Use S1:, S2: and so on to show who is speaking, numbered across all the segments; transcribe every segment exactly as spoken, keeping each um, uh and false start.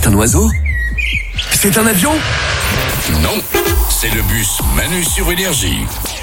S1: C'est un oiseau? C'est un avion?
S2: Non, c'est le bus Manu sur Énergie.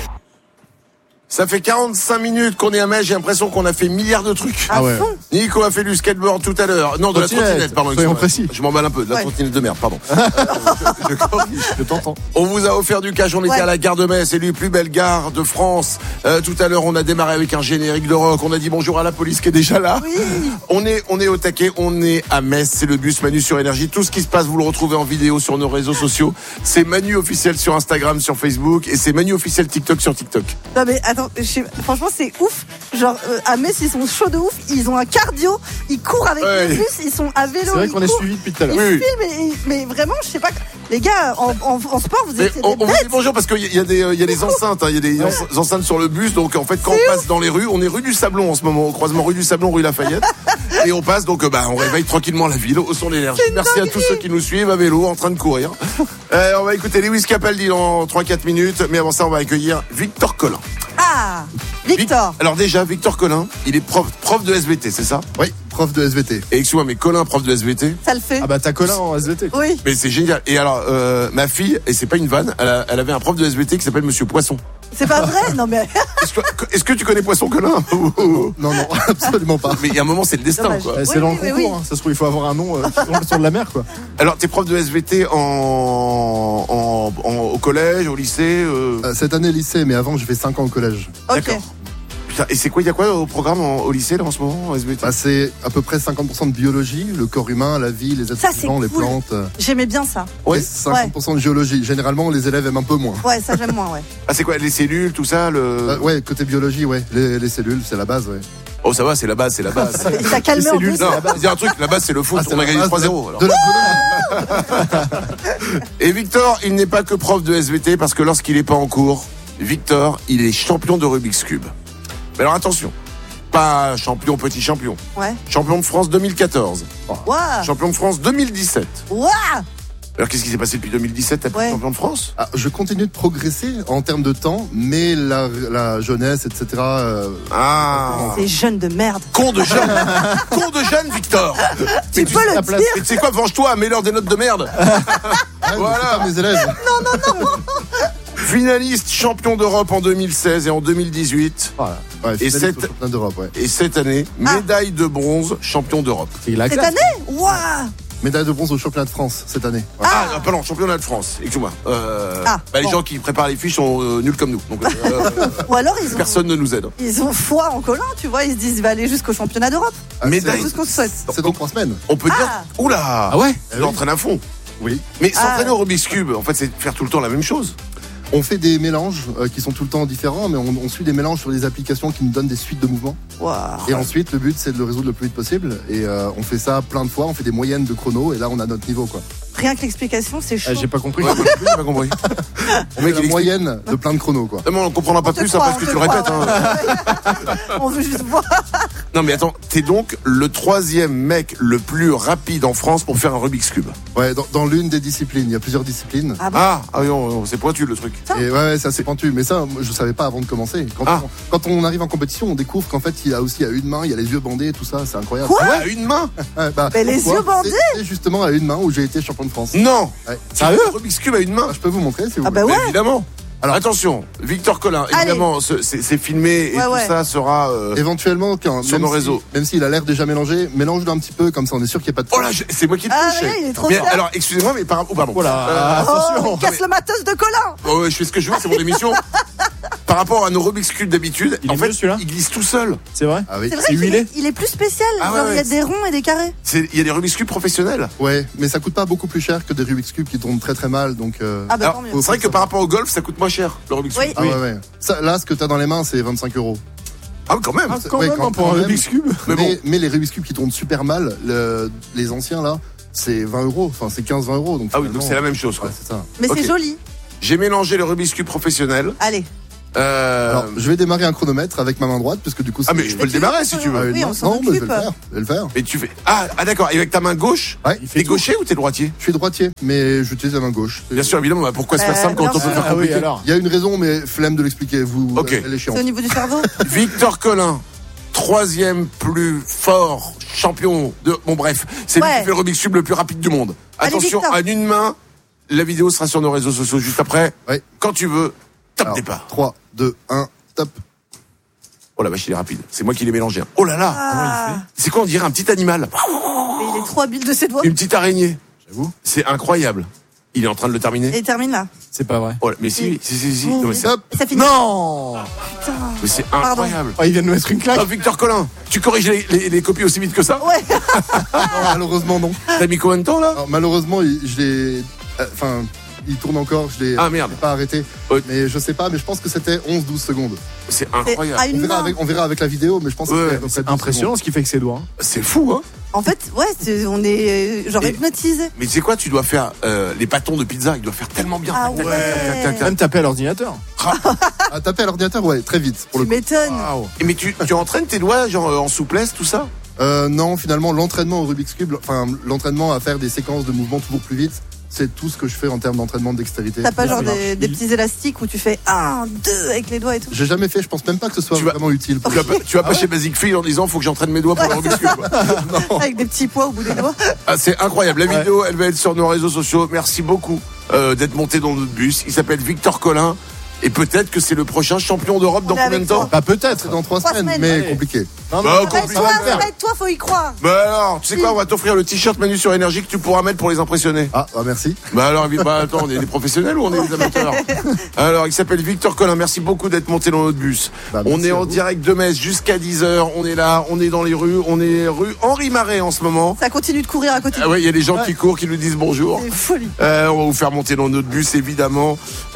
S3: Ça fait quarante-cinq minutes qu'on est à Metz, j'ai l'impression qu'on a fait milliards de trucs.
S4: Ah ouais.
S3: Nico a fait du skateboard tout à l'heure. Non, de la trottinette, pardon.
S4: Soyons précis.
S3: Je m'emballe un peu, de la
S4: Ouais.
S3: trottinette de merde, pardon. euh, je, je corrige.
S4: Je t'entends.
S3: On vous a offert du cash, on était
S5: Ouais.
S3: à la gare de Metz, c'est lui plus belle gare de France. Euh, tout à l'heure, on a démarré avec un générique de rock, on a dit bonjour à la police qui est déjà là.
S5: Oui.
S3: On est, on est au taquet, on est à Metz, c'est le bus Manu sur Énergie. Tout ce qui se passe, vous le retrouvez en vidéo sur nos réseaux sociaux. C'est Manu officiel sur Instagram, sur Facebook, et c'est Manu officiel TikTok sur TikTok.
S5: Non mais attends, je sais- franchement c'est ouf. Genre euh, à Metz ils sont chauds de ouf. Ils ont un cardio, ils courent avec
S3: Ouais.
S5: le bus, ils sont à vélo.
S4: C'est vrai
S5: ils
S4: qu'on est
S5: courent,
S4: suivi depuis tout à l'heure.
S5: Ils
S3: Oui, oui.
S5: filment, et- mais vraiment je sais pas. Les gars en, en, en sport vous
S3: Mais
S5: êtes
S3: on,
S5: des
S3: on vous
S5: bêtes.
S3: dit bonjour parce qu'il y, y a des, euh, il y a des enceintes, hein, il y a des
S4: Ouais.
S3: en- enceintes sur le bus. Donc en fait, quand on passe dans les rues, on est rue du Sablon en ce moment, au croisement rue du Sablon, rue Lafayette, et on passe donc, euh, bah, on réveille tranquillement la ville au son de l'énergie. Merci à tous ceux qui nous suivent à vélo, en train de courir. Euh, on va écouter Lewis Capaldi dans trois quatre minutes, mais avant ça, on va accueillir Victor Collin.
S5: Ah Victor.
S3: Alors déjà, Victor Collin, il est prof, prof de S V T, c'est ça?
S4: Oui, prof de S V T.
S3: Et excuse-moi, mais Collin, prof de S V T.
S5: Ça le fait.
S4: Ah bah t'as Colin en S V T.
S5: Oui.
S3: Mais c'est génial. Et alors, euh, ma fille, et c'est pas une vanne, elle, a- elle avait un prof de S V T qui s'appelle Monsieur Poisson.
S5: C'est pas vrai. Non mais
S3: Est-ce que, est-ce que tu connais Poisson Collin?
S4: Non, non, absolument pas.
S3: Mais il y a un moment, c'est le destin,
S5: Dommage.
S3: quoi.
S4: Euh, C'est
S5: Oui,
S4: dans
S5: oui,
S4: le
S5: oui,
S4: concours,
S5: oui.
S4: hein. Ça se trouve, il faut avoir un nom euh, sur, sur de la mer, quoi.
S3: Alors, t'es prof de S V T en, en, en- au collège, au lycée euh,
S4: Euh, cette année, lycée, mais avant, j'ai fait cinq ans au collège.
S5: ok.
S3: D'accord. Putain, et c'est quoi, il y a quoi au programme en- au lycée, là, en ce moment, en S V T?
S4: Bah, c'est à peu près cinquante pour cent de biologie, le corps humain, la vie, les êtres
S5: Ça, c'est
S4: vivants, les
S5: cool.
S4: plantes. euh,
S5: J'aimais bien ça.
S3: Ouais.
S4: et cinquante pour cent de géologie. Généralement, les élèves aiment un peu moins.
S5: Ouais ça j'aime moins ouais.
S3: Ah, c'est quoi, les cellules, tout ça le...
S4: Euh, ouais, côté biologie, ouais. Les, les cellules, c'est la base, ouais.
S3: Oh, ça va, c'est la base, c'est la base.
S5: Il t'a calmé
S4: Les
S5: en
S4: cellules,
S5: plus.
S3: Non, je dis un truc, la base, c'est le foot,
S4: Ah, c'est
S3: on a
S4: la
S3: gagné
S4: base
S3: trois
S4: de-
S3: zéro. alors.
S4: De la biologie.
S3: Et Victor, il n'est pas que prof de S V T, parce que lorsqu'il n'est pas en cours, Victor, il est champion de Rubik's Cube. Mais alors attention, pas champion, petit champion.
S5: Ouais.
S3: Champion de France deux mille quatorze.
S5: Waouh.
S3: Champion de France deux mille dix-sept.
S5: Waouh.
S3: Alors qu'est-ce qui s'est passé depuis deux mille dix-sept? T'as plus
S5: Ouais.
S3: champion de France?
S4: Ah, je continue de progresser en termes de temps, mais la, la jeunesse, et cetera. euh,
S3: Ah,
S5: Ces jeunes de merde.
S3: con de jeune. Con de jeune, Victor.
S5: Tu peux le
S4: la place.
S5: dire.
S3: Et tu sais quoi, venge-toi, mets-leur des notes de merde.
S4: ah,
S3: Voilà.
S4: c'est pas mes élèves.
S3: Finaliste champion d'Europe en deux mille seize et en deux mille dix-huit.
S4: Voilà. Ouais,
S3: Et
S4: finaliste
S3: cette-
S4: au championnat d'Europe, ouais.
S3: Et cette année,
S5: Ah.
S3: médaille de bronze champion d'Europe.
S4: C'est la
S5: Cette
S4: classe.
S5: année. Waouh.
S4: Médaille de bronze au championnat de France cette année. Ouais.
S3: Ah, non, pardon, championnat de France. Excuse-moi. Euh,
S5: Ah,
S3: bah, les
S5: bon.
S3: gens qui préparent les fiches sont euh, nuls comme nous. Donc, euh,
S5: Ou alors ils ont.
S3: personne ne nous aide.
S5: Ils ont foi en Colin, tu vois, ils se disent il va aller jusqu'au championnat d'Europe.
S4: Ah,
S3: Médaille.
S5: C'est tout ce qu'on se souhaite.
S4: C'est c'est dans trois semaines.
S3: On peut
S5: Ah.
S3: dire. Oula.
S4: Ah ouais
S3: Tu l'entraînes à fond.
S4: Oui.
S3: Mais
S5: Ah.
S3: s'entraîner au Rubik's Cube, en fait, c'est faire tout le temps la même chose.
S4: On fait des mélanges euh, qui sont tout le temps différents, mais on, on suit des mélanges sur des applications qui nous donnent des suites de mouvements.
S5: Waouh.
S4: Et ensuite, le but, c'est de le résoudre le plus vite possible. Et euh, on fait ça plein de fois, on fait des moyennes de chrono, et là, on a notre niveau, quoi.
S5: Rien que l'explication, c'est chaud.
S4: Ah, j'ai pas compris.
S3: Ouais, moi non plus, j'ai pas compris.
S4: On
S3: Le mec,
S4: fait la
S3: il explique.
S4: moyenne de plein de chronos, quoi.
S3: Non, mais on comprendra pas
S5: On te
S3: plus
S5: croit,
S3: après ce que
S5: on
S3: tu
S5: te
S3: le répètes.
S5: croit,
S3: hein.
S5: ouais. On veut juste voir.
S3: Non, mais attends, t'es donc le troisième mec le plus rapide en France pour faire un Rubik's Cube.
S4: Ouais, dans, dans l'une des disciplines, il y a plusieurs disciplines.
S5: Ah bon.
S3: Ah, ah oui, non, non, c'est pointu le truc.
S4: Et ouais, ouais, c'est assez pointu. Mais ça, moi, je savais pas avant de commencer. Quand,
S3: Ah.
S4: on, quand on arrive en compétition, on découvre qu'en fait, il y a aussi à une main, il y a les yeux bandés, tout ça, c'est incroyable.
S5: Quoi
S3: Ouais, à une main.
S4: Ouais, bah,
S5: Mais les
S4: pourquoi
S5: yeux bandés
S4: C'est- C'est justement à une main où j'ai été champion de France.
S3: Non.
S4: Ouais.
S3: Sérieux? Rubik's Cube à une main.
S4: Ah, je peux vous montrer si vous
S5: Ah bah
S4: voulez.
S5: ouais.
S3: Mais évidemment. Alors
S4: Alors-
S3: attention, Victor Collin,
S5: Allez.
S3: évidemment, ce- c'est c'est filmé et
S5: Ouais,
S3: tout
S5: ouais.
S3: ça sera. euh,
S4: Éventuellement, quand,
S3: Sur
S4: même
S3: nos
S4: si-
S3: réseaux.
S4: Même s'il a l'air déjà mélangé, mélange-le un petit peu, comme ça on est sûr qu'il n'y a pas de.
S3: Oh là, je- c'est moi qui le
S5: Ah
S3: touche.
S5: ouais, il est trop
S3: Mais
S5: fort.
S3: alors, excusez-moi, mais par rapport. Oh, pardon.
S4: Voilà.
S5: Oh, il casse le matos de Colin.
S3: Oh, ouais, je fais ce que je veux, c'est mon émission. Par rapport à nos Rubik's Cube d'habitude,
S6: Il
S3: en
S6: est
S3: fait,
S6: mieux, celui-là
S3: il glisse tout seul.
S6: C'est vrai?
S4: Ah oui.
S5: C'est vrai
S6: C'est
S5: qu'il
S6: huilé
S5: est, il est plus spécial.
S3: Ah ouais,
S5: Genre, il y a
S3: ouais,
S5: des ronds et des carrés.
S3: C'est- Il y a des Rubik's Cube professionnels.
S4: Ouais, mais ça coûte pas beaucoup plus cher que des Rubik's Cube qui tournent très très mal, donc. euh,
S5: Ah bah
S3: Alors,
S5: tant mieux.
S3: c'est vrai que par rapport au golf, ça coûte moins cher, le Rubik's
S5: Oui.
S3: Cube.
S4: Ah ouais, ouais. Ça, là, ce que t'as dans les mains, c'est vingt-cinq euros.
S3: Ah, quand même.
S6: Ah, quand
S4: Ouais,
S6: même,
S4: quand-
S6: hein, pour
S4: quand
S6: un
S4: même.
S6: Rubik's Cube.
S3: Mais bon.
S4: Mais, mais les Rubik's Cube qui tournent super mal, le- les anciens là, c'est vingt euros. Enfin, c'est quinze vingt euros. Donc
S3: Ah oui, donc
S4: finalement,
S3: c'est la même chose, quoi.
S4: ouais, c'est ça.
S5: Mais
S3: Ok.
S5: c'est joli.
S3: J'ai mélangé le Rubik's Cube professionnel.
S5: Allez.
S3: Euh...
S4: Alors, je vais démarrer un chronomètre avec ma main droite, parce que du coup.
S3: Ah,
S4: c'est-
S3: mais je peux le
S5: tu-
S3: démarrer si tu
S4: Ah,
S3: veux.
S5: Oui,
S4: non,
S5: on s'en
S4: non, mais je vais
S5: occupe.
S4: le faire. Je vais le faire.
S3: Mais tu fais. Ah, ah d'accord, et avec ta main gauche.
S4: Ouais,
S3: T'es gaucher ou t'es droitier?
S4: je suis droitier, mais j'utilise la main gauche.
S3: Bien sûr, évidemment, bah, pourquoi se faire
S5: Euh,
S3: simple quand
S5: bien
S3: on peut
S5: sûr.
S3: faire
S6: Ah oui,
S3: compliqué?
S6: alors.
S4: Il y a une raison, mais flemme de l'expliquer. Vous,
S3: Ok.
S4: elle est chiante.
S5: C'est au niveau du cerveau.
S3: Victor Collin, troisième plus fort champion de... Bon bref, c'est lui
S5: Ouais.
S3: qui fait le Rubik's Cube le plus rapide du monde.
S5: Allez,
S3: Attention,
S5: Victor.
S3: en une main, la vidéo sera sur nos réseaux sociaux juste après.
S4: Oui.
S3: Quand tu veux, top
S4: Alors,
S3: départ.
S4: trois, deux, un, top.
S3: Oh la vache, il est rapide. C'est moi qui l'ai mélangé. Oh là là,
S5: Ah,
S3: c'est quoi, on dirait un petit animal.
S5: mais il est trop habile de ses doigts.
S3: Une petite araignée.
S4: J'avoue.
S3: C'est incroyable. Il est en train de le terminer.
S5: Et il termine là.
S6: C'est pas vrai.
S3: Oh, mais si, si, si, si. Non, mais c'est,
S4: Top.
S5: Ça finit.
S6: Non
S5: Putain.
S3: mais c'est incroyable.
S6: oh, il vient de nous mettre une claque.
S3: Ah, Victor Collin, tu corriges les, les, les copies aussi vite que ça?
S5: Ouais.
S4: Non, malheureusement, non.
S3: T'as mis combien de temps là?
S4: Alors, malheureusement, il- je l'ai. Enfin, il tourne encore, je l'ai
S3: Ah, merde.
S4: je l'ai pas arrêté.
S3: Ouais.
S4: Mais je sais pas, mais je pense que c'était onze douze secondes.
S3: C'est
S5: C'est à
S3: incroyable.
S5: une
S4: On verra,
S5: main.
S4: avec, on verra avec la vidéo, mais je pense que
S3: Ouais,
S4: c'était à peu près
S6: C'est
S4: douze
S6: impressionnant ce qu'il fait avec ses doigts. hein.
S3: C'est fou, hein?
S5: En fait, ouais, c'est- on est euh, genre
S3: Et-
S5: hypnotisé.
S3: Mais tu sais quoi, tu dois faire euh, les bâtons de pizza, ils doivent faire tellement bien.
S5: Ah
S3: Tac, tac,
S5: ouais.
S3: tac, tac, tac, tac.
S6: Même taper à l'ordinateur.
S4: secondes. À taper à l'ordinateur, ouais, très vite. Pour
S5: Tu
S4: le coup.
S5: m'étonnes.
S6: Waouh.
S3: Et mais tu, tu entraînes tes doigts genre euh, en souplesse, tout ça?
S4: Euh, non, finalement, l'entraînement au Rubik's Cube, enfin, l'entraînement à faire des séquences de mouvements toujours plus vite, c'est tout ce que je fais en termes d'entraînement de dextérité.
S5: T'as pas genre
S6: Ça marche.
S5: des, des petits élastiques où tu fais un, deux avec les doigts et tout.
S4: J'ai jamais fait, je pense même pas que ce soit
S3: Tu vas-
S4: vraiment utile. Pour
S3: Tu vas pas, tu vas pas chez Basic Fit en disant faut que j'entraîne mes doigts pour le Rubik's Cube. quoi.
S5: Avec des petits pois au bout des doigts.
S3: Ah, c'est incroyable. La vidéo, elle va être sur nos réseaux sociaux. Merci beaucoup euh, d'être monté dans notre bus. Il s'appelle Victor Collin. Et peut-être que c'est le prochain champion d'Europe dans
S5: On est
S3: combien de
S5: avec
S3: temps?
S5: toi.
S6: Bah peut-être.
S4: C'est dans trois,
S5: Trois
S4: semaines,
S5: semaines.
S4: mais
S6: Allez.
S4: compliqué.
S6: Non,
S3: Bah,
S6: non,
S3: compliqué.
S5: Arrête-toi,
S3: va le faire.
S5: arrête-toi, faut y croire.
S3: Bah alors, tu sais quoi, on va t'offrir le t-shirt Manu sur Énergie que tu pourras mettre pour les impressionner.
S4: Ah, ah, merci.
S3: Bah alors, bah attends, on est des professionnels ou on est des amateurs? Alors, il s'appelle Victor Collin. Merci beaucoup d'être monté dans notre bus.
S4: Bah,
S3: on
S4: merci
S3: est
S4: à
S3: en
S4: vous.
S3: direct de Metz jusqu'à dix heures. On est là, on est dans les rues. On est rue Henri Marais en ce moment.
S5: Ça continue de courir à côté.
S3: Ah ouais, il y a des gens qui courent, qui nous disent bonjour.
S5: C'est folie.
S3: Euh, on va vous faire monter dans notre bus, évidemment.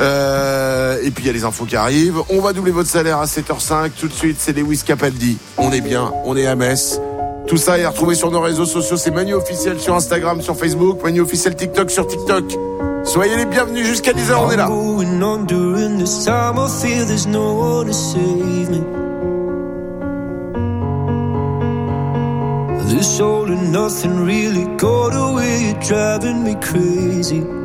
S3: Euh, et puis, il y a les infos qui arrivent. On va doubler votre salaire à sept heures cinq. Tout de suite, c'est Lewis Capaldi. On est bien, on est à Metz. Tout ça est retrouvé sur nos réseaux sociaux. C'est Manu Officiel sur Instagram, sur Facebook. Manu Officiel TikTok sur TikTok. Soyez les bienvenus jusqu'à dix heures, on est là.
S7: Going on during this time, I feel there's no one to save me. This all and nothing really got away, you're driving me crazy.